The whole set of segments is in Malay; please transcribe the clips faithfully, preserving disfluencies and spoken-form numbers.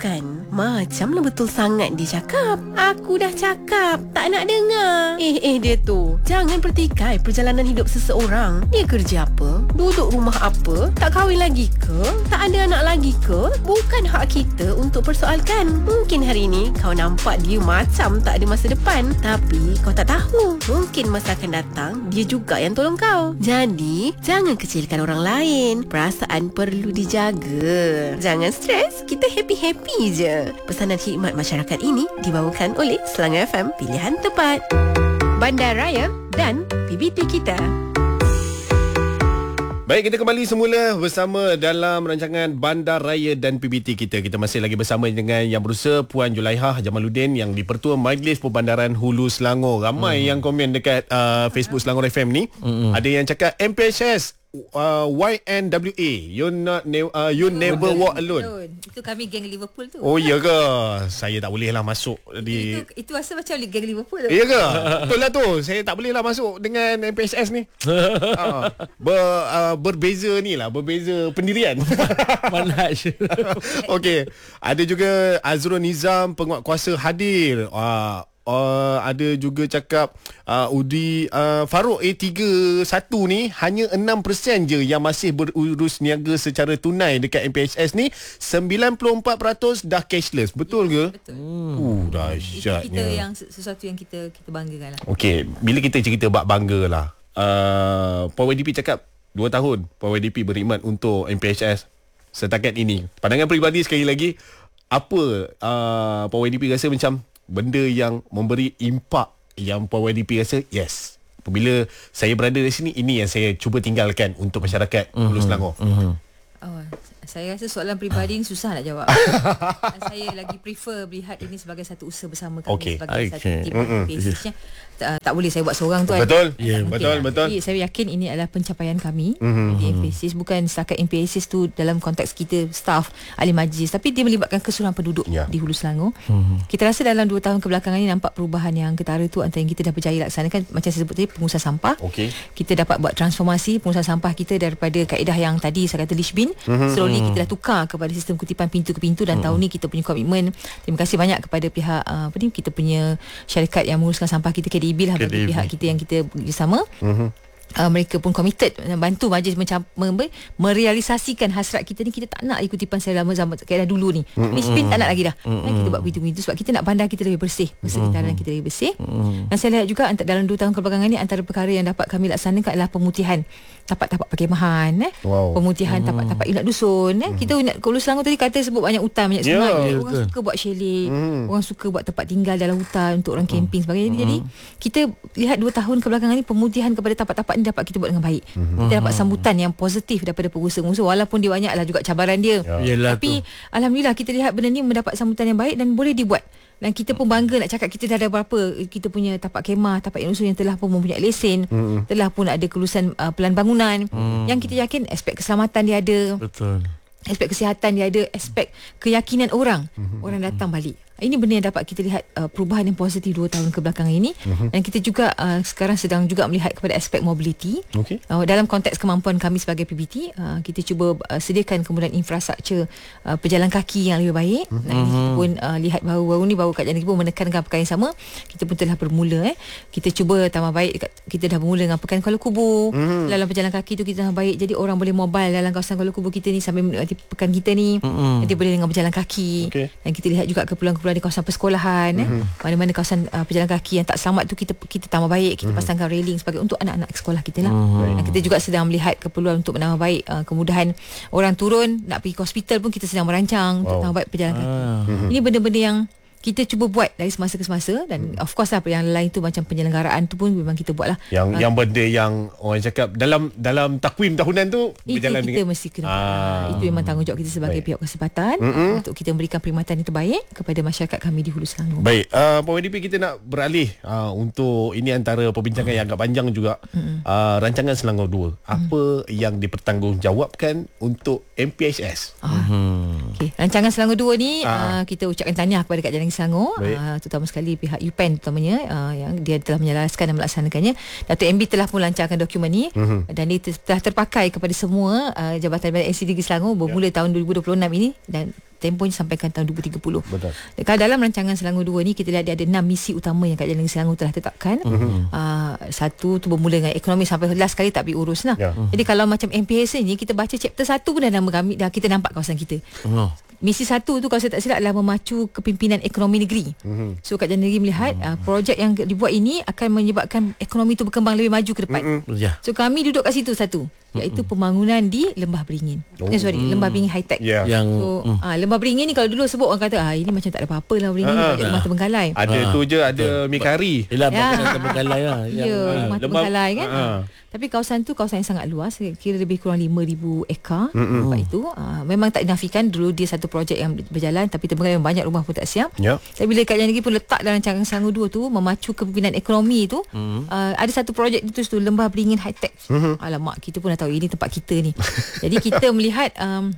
kan? Macam lah betul sangat dia cakap. Aku dah cakap, tak nak dengar. Eh, eh dia tu. Jangan pertikai perjalanan hidup seseorang. Dia kerja apa? Duduk rumah apa? Tak kahwin lagi ke? Tak ada anak lagi ke? Bukan hak kita untuk persoalkan. Mungkin hari ini kau nampak dia macam tak ada masa depan. Tapi kau tak tahu. Mungkin masa akan datang, dia juga yang tolong kau. Jadi, jangan kecilkan orang lain. Perasaan perlu dijaga. Jangan stres, kita happy-happy je. Pesanan khidmat masyarakat ini dibawakan oleh Selangor F M, pilihan tepat. Bandaraya dan P B T kita. Baik, kita kembali semula bersama dalam rancangan Bandaraya dan P B T kita. Kita masih lagi bersama dengan yang berusaha Puan Julaihah Jamaluddin yang di-Pertua Majlis Perbandaran Hulu Selangor. Ramai hmm. yang komen dekat uh, Facebook Selangor F M ni. Hmm. Ada yang cakap M P H S Uh, Y N W A, you not ne- uh, you never walk alone. Itu kami geng Liverpool tu. Oh iya ke? Saya tak boleh lah masuk di Itu, itu rasa macam geng Liverpool tu. Iya ke? Betul lah tu. Saya tak boleh lah masuk dengan M P H S ni. uh, ber, uh, berbeza ni lah, berbeza pendirian. Manhaj. Okey. Ada juga Azrul Nizam, penguat kuasa hadir. Uh, Uh, ada juga cakap uh, Udi uh, Farouk A tiga puluh satu ni hanya enam peratus je yang masih berurus niaga secara tunai dekat M P H S ni. Sembilan puluh empat peratus dah cashless. Betul ya, ke? Betul. Hmm. Uh, dahsyatnya. Itu kita yang sesuatu yang kita kita banggakan lah. Okey, bila kita cerita bab bangga lah, uh, Puan Y D P cakap dua tahun Puan Y D P berkhidmat untuk M P H S. Setakat ini, pandangan peribadi sekali lagi, apa uh, Puan Y D P rasa macam benda yang memberi impak yang Puan Y D P rasa yes, apabila saya berada di sini, ini yang saya cuba tinggalkan untuk masyarakat mm-hmm. Hulu Selangor. Mm-hmm. Oh, saya rasa soalan peribadi ni susah nak jawab. Saya lagi prefer melihat ini sebagai satu usaha bersama kami, okay. sebagai okay. satu tim mm-hmm. basisnya. Tak, tak boleh saya buat seorang tu. Betul. Yeah, betul, lah. betul. Jadi, saya yakin ini adalah pencapaian kami mm-hmm. di M P H S. Bukan setakat M P H S tu dalam konteks kita staff ahli majlis, tapi dia melibatkan keseluruhan penduduk yeah. di Hulu Selangor. Mm-hmm. Kita rasa dalam dua tahun kebelakangan ini nampak perubahan yang ketara tu antara yang kita dah berjaya laksanakan. Macam saya sebut tadi, pengusaha sampah. Okay. Kita dapat buat transformasi pengusaha sampah kita daripada kaedah yang tadi saya kata lish bin. Mm-hmm. Slowly kita dah tukar kepada sistem kutipan pintu ke pintu dan mm-hmm. tahun ni kita punya komitmen. Terima kasih banyak kepada pihak uh, apa ni, kita punya syarikat yang menguruskan sampah kita, K D B lah, bagi pihak kita yang kita bersama. Mm-hmm. Uh, mereka pun committed bantu majlis mencap- me- merealisasikan hasrat kita ni. Kita tak nak ikut tipan saya lama zaman kaedah dulu ni. Mm-hmm. Ni spin tak nak lagi dah. Mm-hmm. Kan kita buat begitu-begitu sebab kita nak bandar kita lebih bersih, persekitaran mm-hmm. kita lebih bersih. Mm-hmm. Dan saya lihat juga antara, dalam dua tahun kebelakangan ni, antara perkara yang dapat kami laksanakan adalah pemutihan tapak-tapak perkemahan, eh. wow. pemutihan mm-hmm. tapak-tapak inat dusun, eh. Mm-hmm. Kita ingat Hulu Selangor tadi kata sebut banyak hutan, banyak sungai. Yeah, orang yeah, suka buat chalet, mm-hmm. orang suka buat tempat tinggal dalam hutan untuk orang camping mm-hmm. sebagainya. Jadi kita lihat dua tahun kebelakangan ni pemutihan kepada tapak-tapak ni dapat kita buat dengan baik. Mm-hmm. Kita dapat sambutan yang positif daripada pengusaha-pengusaha, walaupun dia banyaklah juga cabaran dia. Yeah. Tapi tu. Alhamdulillah kita lihat benda ni mendapat sambutan yang baik dan boleh dibuat. Dan kita pun bangga nak cakap kita dah ada berapa kita punya tapak kemah, tapak yang usul yang telah pun mempunyai lesen, mm-hmm. telah pun ada kelulusan uh, pelan bangunan, mm. yang kita yakin aspek keselamatan dia ada. Betul. Aspek kesihatan dia ada, aspek keyakinan orang, mm-hmm. orang datang balik. Ini benda yang dapat kita lihat uh, perubahan yang positif dua tahun kebelakangan ini. Uh-huh. Dan kita juga uh, sekarang sedang juga melihat kepada aspek mobility. Okay. Uh, dalam konteks kemampuan kami sebagai P B T, uh, kita cuba uh, sediakan kemudian infrastruktur uh, pejalan kaki yang lebih baik. Uh-huh. Dan kita pun uh, lihat baru-baru ni, baru Kak Janaki pun menekankan perkara yang sama. Kita pun telah bermula. Eh. Kita cuba tambah baik, dekat, kita dah bermula dengan Pekan Kuala Kubu. Uh-huh. Dalam pejalan kaki tu kita dah baik. Jadi orang boleh mobile dalam kawasan Kuala Kubu kita ni sambil menikmati pekan kita ni. Uh-huh. Nanti boleh dengan berjalan kaki. Okay. Dan kita lihat juga keperluan-keperluan di kawasan persekolahan, mm-hmm. eh. mana-mana kawasan uh, pejalan kaki yang tak selamat tu kita kita tambah baik, kita mm-hmm. pasangkan railing sebagai untuk anak-anak sekolah kita lah. Mm-hmm. Dan kita juga sedang melihat keperluan untuk menambah baik uh, kemudahan orang turun nak pergi ke hospital pun kita sedang merancang wow. untuk tambah baik pejalan kaki. Ah. Mm-hmm. Ini benda-benda yang kita cuba buat dari semasa ke semasa. Dan of course lah yang lain tu macam penyelenggaraan tu pun memang kita buat lah. Yang, uh, yang benda yang orang cakap dalam dalam takwim tahunan tu berjalan itu kita dengan mesti kena ah. Itu memang tanggungjawab kita sebagai baik. Pihak kesempatan mm-hmm. untuk kita memberikan perkhidmatan yang terbaik kepada masyarakat kami di Hulu Selangor. Baik, uh, Puan Y D P, kita nak beralih uh, untuk ini antara perbincangan mm. yang agak panjang juga. mm. uh, Rancangan Selangor dua, mm. apa yang dipertanggungjawabkan untuk M P H S? ah. mm. okay. Rancangan Selangor dua ni ah. uh, kita ucapkan tahniah kepada Kak Janaki Selangor, uh, terutama sekali pihak U P E N terutamanya uh, yang dia telah menjelaskan dan melaksanakannya. Datuk M B telah pun lancarkan dokumen ni uh-huh. dan dia telah terpakai kepada semua uh, Jabatan Badan N C D Negeri Selangor bermula yeah. tahun dua ribu dua puluh enam ini dan tempohnya sampaikan tahun dua ribu tiga puluh. Betul. Kalau dalam rancangan Selangor dua ni kita lihat dia ada enam misi utama yang Kajian Negeri Selangor telah tetapkan. Uh-huh. Uh, satu tu bermula dengan ekonomi, sampai last kali tak berurus lah. Yeah. Uh-huh. Jadi kalau macam M P H S ni kita baca chapter satu pun dah nama kami, dah kita nampak kawasan kita. Uh-huh. Misi satu tu kalau saya tak silap adalah memacu kepimpinan ekonomi negeri. Mm-hmm. So Kajian Negeri melihat mm-hmm. uh, projek yang dibuat ini akan menyebabkan ekonomi tu berkembang lebih maju ke depan. Mm-hmm. Yeah. So kami duduk kat situ satu, iaitu mm-hmm. pembangunan di Lembah Beringin. Oh. Eh, sorry, mm. Lembah Beringin High Tech. Yeah. Yang, so mm. uh, Lembah Beringin ni kalau dulu sebut orang kata ah ini macam tak ada apa-apa lah Beringin, uh, projek uh, rumah terbengkalai. Ada uh, tu je, ada uh, Mikari. Yalah, bangunan terbengkalai lah. Ya, yeah, rumah terbengkalai kan. Uh, uh. Tapi kawasan tu kawasan yang sangat luas, kira lebih kurang lima ribu ekar. Mm-hmm. Tempat itu uh, memang tak dinafikan dulu dia satu projek yang berjalan, tapi terbengkalai banyak rumah pun tak siap. Yep. Tapi bila Kajian Negeri pun letak dalam rancangan Selangor dua tu memacu kepimpinan ekonomi tu, mm-hmm. uh, ada satu projek itu tu Lembah Beringin High Tech. Mm-hmm. Alamak, kita pun dah tahu ini tempat kita ni. Jadi kita melihat um,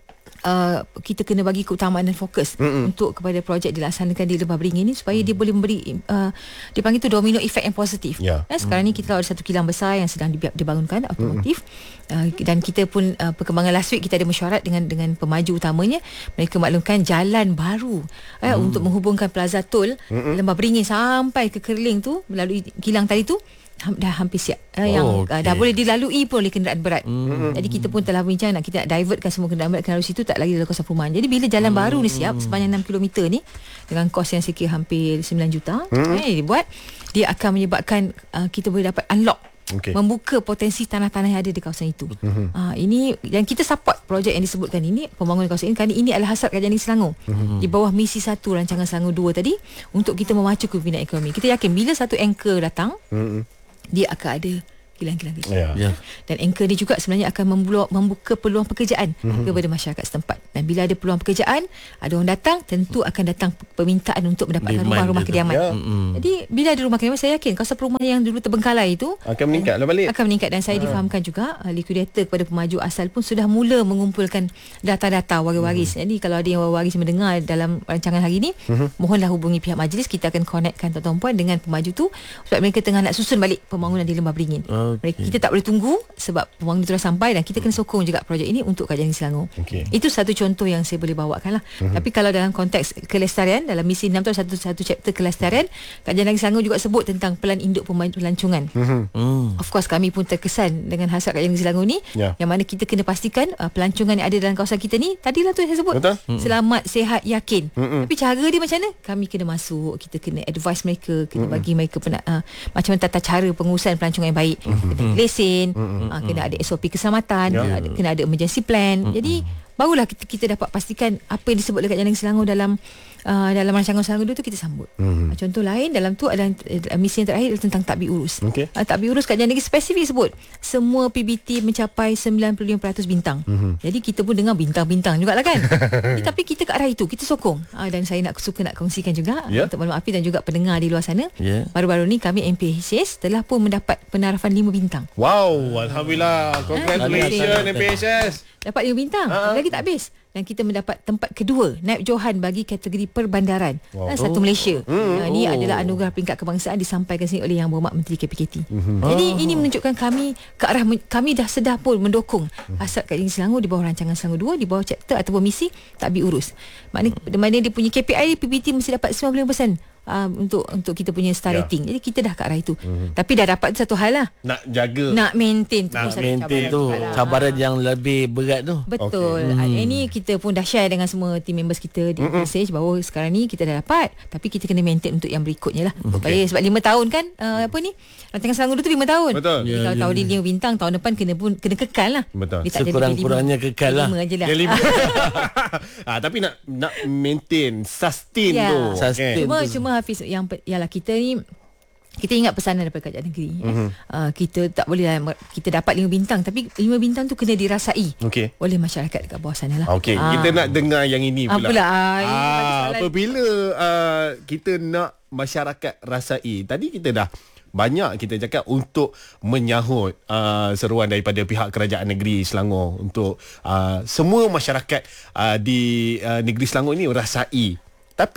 Uh, kita kena bagi keutamaan dan fokus mm-hmm. untuk kepada projek dilaksanakan di Lembah Beringin ni supaya mm. dia boleh memberi uh, dia panggil tu domino effect yang positif. Yeah. Eh, sekarang mm. ni kita ada satu kilang besar yang sedang dibangunkan otomotif, mm. uh, dan kita pun uh, perkembangan last week kita ada mesyuarat dengan dengan pemaju utamanya, mereka maklumkan jalan baru mm. eh, untuk menghubungkan Plaza Tol mm-hmm. Lembah Beringin sampai ke Kerling tu melalui kilang tadi tu dah hampir siap, uh, oh, yang okay. uh, dah boleh dilalui pun oleh kenderaan berat. Mm-hmm. Jadi kita pun telah bincang nak kita nak divertkan semua kenderaan berat lalu situ, tak lagi dalam kawasan perumahan. Jadi bila jalan mm-hmm. baru ni siap sepanjang enam kilometer ni dengan kos yang sekira hampir sembilan juta mm-hmm. eh, dibuat, dia akan menyebabkan uh, kita boleh dapat unlock, okay. membuka potensi tanah-tanah yang ada di kawasan itu. Mm-hmm. Uh, ini yang kita support projek yang disebutkan ini, pembangunan kawasan ini, kerana ini adalah hasrat Kajian Negeri Selangor mm-hmm. di bawah misi satu rancangan Selangor dua tadi untuk kita memacu kepimpinan ekonomi. Kita yakin bila satu anchor datang, mm-hmm. dia akan ada kilang-kilang kecil. Yeah. Yeah. Dan anchor ni juga sebenarnya akan membuka, membuka peluang pekerjaan mm-hmm. kepada masyarakat setempat. Dan bila ada peluang pekerjaan, ada orang datang, tentu akan datang permintaan untuk mendapatkan Demand rumah-rumah kediaman. Yeah. Mm-hmm. Jadi bila ada rumah kediaman, saya yakin kawasan perumahan yang dulu terbengkalai itu akan meningkat lah balik. Akan meningkat, dan saya uh. difahamkan juga uh, liquidator kepada pemaju asal pun sudah mula mengumpulkan data-data waris-waris. Mm-hmm. Jadi kalau ada yang waris mendengar dalam rancangan hari ini, mm-hmm. mohonlah hubungi pihak majlis, kita akan connectkan tuan-tuan puan dengan pemaju tu sebab mereka tengah nak susun balik pembangunan di Lembah Beringin. Uh. Okay. Kita tak boleh tunggu sebab pembangunan itu dah sampai, dan kita kena sokong juga projek ini untuk Kajian Negeri Selangor. Okay. Itu satu contoh yang saya boleh bawakan lah. Uh-huh. Tapi kalau dalam konteks kelestarian, dalam misi enam tu satu satu chapter kelestarian, Kajian Negeri Selangor juga sebut tentang pelan induk pelancongan. Uh-huh. Uh. Of course kami pun terkesan dengan hasrat Kajian Negeri Selangor ni, yeah. yang mana kita kena pastikan uh, pelancongan yang ada dalam kawasan kita ni, tadilah tu yang saya sebut, betul? Selamat, sihat, yakin. Uh-huh. Tapi cara dia macam mana? Kami kena masuk, kita kena advise mereka, kena uh-huh. bagi mereka pena, uh, macam tata cara pengurusan pelancongan yang baik. Uh-huh. Lesen, mm-hmm. uh, kena ada S O P keselamatan, yeah. ada, kena ada emergency plan. Mm-hmm. Jadi barulah kita, kita dapat pastikan apa yang disebut dekat Kajian Negeri Selangor dalam uh, dalam rancangan Selangor dulu tu kita sambut. Mm-hmm. Uh, contoh lain dalam tu adalah uh, misi yang terakhir tentang takbir urus. Okay. Uh, takbir urus Kajian Negeri spesifik sebut semua P B T mencapai sembilan puluh lima peratus bintang. Mm-hmm. Jadi kita pun dengar bintang-bintang jugalah kan. Jadi, tapi kita ke arah itu, kita sokong. Uh, dan saya nak suka nak kongsikan juga yeah. untuk maklumat Afi dan juga pendengar di luar sana. Yeah. Baru-baru ni kami M P H S telah pun mendapat penarafan lima bintang. Wow, alhamdulillah. Congratulations M P H S. Dapat lima bintang. Uh-huh. Lagi tak habis. Dan kita mendapat tempat kedua, naib johan bagi kategori perbandaran. Wow. Satu Malaysia. Mm. Uh, ini oh. adalah anugerah peringkat kebangsaan disampaikan sini oleh Yang Berhormat Menteri K P K T. Mm-hmm. Jadi oh. ini menunjukkan kami ke arah kami dah sedar pun mendukung hasrat Kajian Negeri Selangor di bawah rancangan Selangor dua, di bawah chapter ataupun misi takbir urus. Maknanya maknanya dia punya K P I P B T mesti dapat sembilan puluh lima peratus. Uh, untuk untuk kita punya star yeah. rating. Jadi kita dah ke arah itu. Mm-hmm. Tapi dah dapat satu hal lah. Nak jaga. Nak maintain tu. Nak maintain tu. Cabaran yang lebih berat tu. Betul. Okay. Mm. Ini kita pun dah share dengan semua team members kita di mm-hmm. message bahawa sekarang ni kita dah dapat. Tapi kita kena maintain untuk yang berikutnya lah. Okay. Supaya sebab lima tahun kan uh, apa ni? Rancangan Selangor tu lima tahun. Betul. Jadi yeah, kalau yeah, tahun yeah. ni lima bintang, tahun depan kena pun kena kekal lah. Betul. Sekurang-kurangnya kekal lah. Lima je lah. lima. ah, tapi nak nak maintain, sustain yeah. tu. Sustain cuma, tu. Cuma Hafiz, yang ialah kita ni, kita ingat pesanan daripada Kajian Negeri. Mm-hmm. Uh, kita tak boleh lah, kita dapat lima bintang, tapi lima bintang tu kena dirasai okay. oleh masyarakat dekat bawah sana lah. Okey, uh. kita nak dengar yang ini pula. Apalah, ah, apabila uh, kita nak masyarakat rasai, tadi kita dah banyak kita cakap untuk menyahut uh, seruan daripada pihak Kerajaan Negeri Selangor untuk uh, semua masyarakat uh, di uh, Negeri Selangor ini rasai. Tapi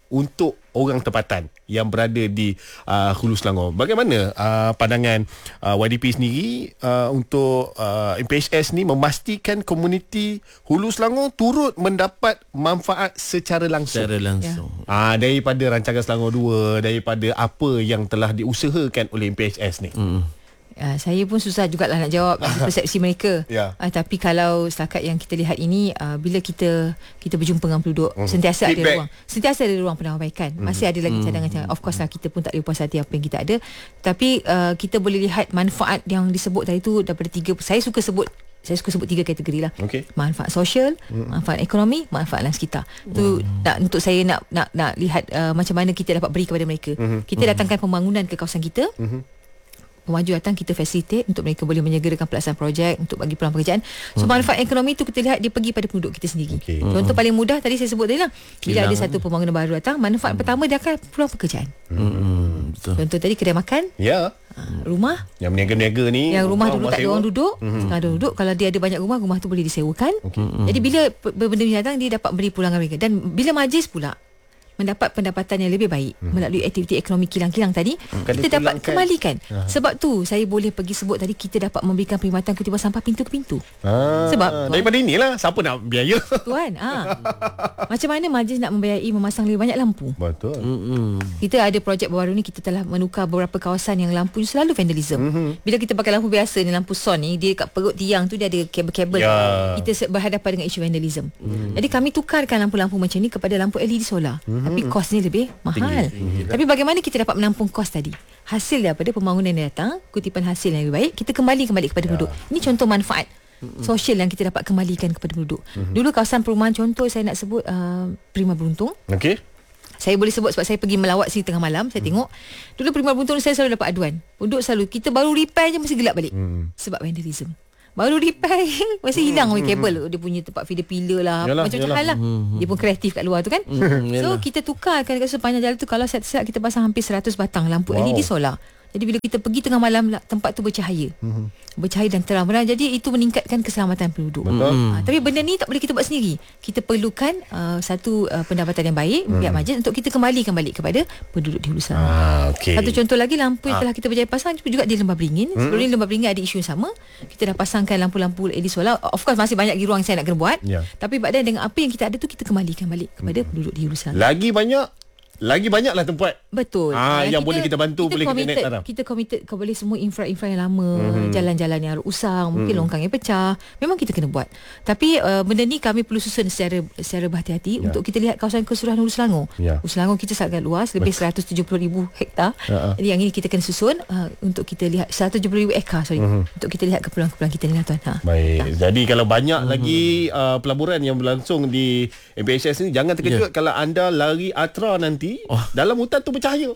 untuk orang tempatan yang berada di uh, Hulu Selangor. Bagaimana uh, pandangan uh, Y D P sendiri uh, untuk uh, M P H S ni memastikan komuniti Hulu Selangor turut mendapat manfaat secara langsung? Secara langsung. Ah, daripada rancangan Selangor dua, daripada apa yang telah diusahakan oleh M P H S ni. Hmm. Uh, saya pun susah jugalah nak jawab persepsi mereka. Ya. Uh, tapi kalau setakat yang kita lihat ini, uh, bila kita kita berjumpa dengan penduduk, Mm. sentiasa Feedback. ada ruang, sentiasa ada ruang penambahbaikan. Mm. Masih ada lagi cadangan-cadangan. Of course lah, kita pun tak boleh puas hati apa yang kita ada. Tapi uh, kita boleh lihat manfaat yang disebut tadi tu daripada tiga. Saya suka sebut Saya suka sebut tiga kategori lah. Okey. Manfaat sosial, mm. manfaat ekonomi, manfaat alam sekitar. Itu mm. nak, untuk saya nak nak nak lihat uh, macam mana kita dapat beri kepada mereka. Mm-hmm. Kita datangkan pembangunan ke kawasan kita. Mm-hmm. Pemaju datang, kita facilitate untuk mereka boleh menyegerakan pelaksanaan projek untuk bagi peluang pekerjaan. So hmm. manfaat ekonomi tu kita lihat dia pergi pada penduduk kita sendiri. Okay. Contoh hmm. paling mudah tadi saya sebut tadi lah. Bila Hilang. ada satu pembangunan baru datang, manfaat hmm. pertama dia akan peluang pekerjaan. Hmm. Contoh tadi kedai makan. Ya. Uh, rumah yang berniaga-niaga ni, yang rumah dulu tak ada orang duduk, hmm. sekarang ada duduk. Kalau dia ada banyak rumah, rumah tu boleh disewakan. Okay. Jadi bila benda ni datang, dia dapat beri pulangan mereka. Dan bila majlis pula mendapat pendapatan yang lebih baik hmm. melalui aktiviti ekonomi kilang-kilang tadi, hmm. kita dapat kembalikan. Aha. Sebab tu saya boleh pergi sebut tadi, kita dapat memberikan perkhidmatan kutipan sampah pintu ke pintu. Ah, Sebab daripada inilah siapa nak biaya tuan. Ah. Macam mana majlis nak membiayai memasang lebih banyak lampu? Betul. Mm-hmm. Kita ada projek baru ni, kita telah menukar beberapa kawasan yang lampu selalu vandalism. Mm-hmm. Bila kita pakai lampu biasa ni, lampu son ni, dia kat perut tiang tu dia ada kabel-kabel. Yeah. Kita berhadapan dengan isu vandalism. Mm. Jadi kami tukarkan lampu-lampu macam ni kepada lampu L E D solar. Mm. Tapi kosnya lebih mahal. Tinggi. Tapi bagaimana kita dapat menampung kos tadi? Hasil daripada pembangunan yang datang, kutipan hasil yang lebih baik, kita kembali kembali kepada ya. penduduk. Ini contoh manfaat mm-hmm. sosial yang kita dapat kembalikan kepada penduduk. Mm-hmm. Dulu kawasan perumahan, contoh saya nak sebut uh, Prima Beruntung. Okey. Saya boleh sebut sebab saya pergi melawat sini tengah malam, saya mm. tengok. Dulu Prima Beruntung saya selalu dapat aduan. Penduduk selalu, kita baru repair je mesti gelap balik. Mm. Sebab vandalism. Baru repair masih hmm, hilang hmm, kabel. Dia punya tempat feeder pillar lah, yalah, macam-macam hal lah. Hmm, dia pun kreatif kat luar tu kan. Hmm, so kita tukarkan kat sepanjang jalan tu. Kalau set-set kita pasang hampir seratus batang lampu wow. L E D solar. Jadi bila kita pergi tengah malam, tempat tu bercahaya. Hmm. Bercahaya dan terang. Jadi itu meningkatkan keselamatan penduduk. Hmm. Ha, tapi benda ni tak boleh kita buat sendiri. Kita perlukan uh, satu uh, pendapatan yang baik hmm. pihak majlis untuk kita kembalikan balik kepada penduduk di Hulu Selangor. Ah, okay. Satu contoh lagi, lampu yang ah. telah kita berjaya pasang juga di Lembah Beringin. Hmm. Sebelum ni Lembah Beringin ada isu yang sama. Kita dah pasangkan lampu-lampu L E D solar. Of course masih banyak ruang saya nak kena buat. Yeah. Tapi badan dengan apa yang kita ada tu, kita kembalikan balik kepada hmm. penduduk di Hulu Selangor. Lagi banyak Lagi banyaklah tempat. Betul. Ah, yang kita, boleh kita bantu, kita boleh kita naik tanam. Kita committed ke boleh semua infra-infra yang lama, mm-hmm. jalan-jalan yang usang, mungkin mm. longkang yang pecah. Memang kita kena buat. Tapi uh, benda ni kami perlu susun secara secara berhati-hati yeah. untuk kita lihat kawasan keseluruhan Hulu Selangor. Yeah. Hulu Selangor kita sangat luas, lebih seratus tujuh puluh ribu hektar. Uh-huh. Jadi yang ini kita kena susun uh, untuk kita lihat seratus tujuh puluh ribu ekar sorry. Mm-hmm. Untuk kita lihat keperluan-keperluan kita ni lah tuan. Ha. Baik. Ha. Jadi kalau banyak mm-hmm. lagi uh, pelaburan yang berlangsung di M P H S ni, jangan terkejut yeah. kalau anda lari Atra nanti oh. dalam hutan tu bercahaya.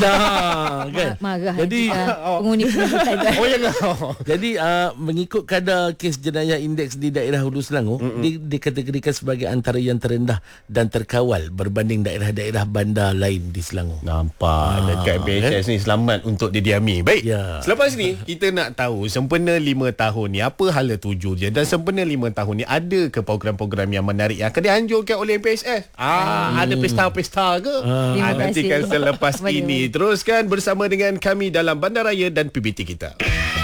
Dah, kan. Marah. Jadi penghuni hutan. Oh ya ke? Jadi uh, mengikut kadar kes jenayah indeks di daerah Hulu Selangor, mm-hmm. di, dikategorikan sebagai antara yang terendah dan terkawal berbanding daerah-daerah bandar lain di Selangor. Nampak ah, dekat M P H S eh? ni selamat untuk didiami. Baik. Ya. Selepas ni kita nak tahu sempena lima tahun ni apa hala tuju dia, dan sempena lima tahun ni ada ke program-program yang menarik yang akan dianjurkan oleh M P H S? Ah, hmm. ada pesta-pesta ke? Ah, ah, nantikan selepas ini. Teruskan bersama dengan kami dalam Bandaraya dan P B T kita.